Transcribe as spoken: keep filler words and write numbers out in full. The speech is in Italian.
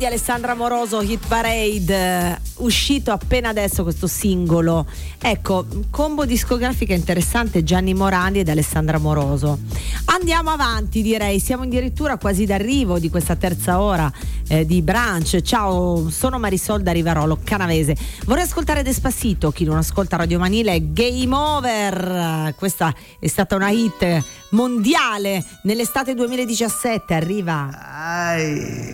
Di Alessandra Moroso, Hit Parade, uscito appena adesso questo singolo. Ecco, combo discografica interessante, Gianni Morandi ed Alessandra Moroso. Andiamo avanti, direi, siamo addirittura quasi d'arrivo di questa terza ora eh, di Brunch. Ciao, sono Marisol da Rivarolo, Canavese. Vorrei ascoltare Despacito, chi non ascolta Radio Manila è Game Over. Questa è stata una hit mondiale nell'estate duemiladiciassette, arriva. Ai.